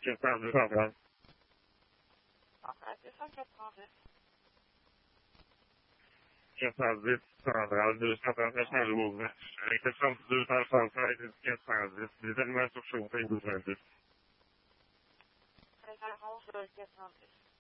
410 central. Parfait, c'est ça, 410. 410 central, 239 à Louvain. Réception du 276 et du 410. Des animaux sur chauffé, 1226. Référence 410.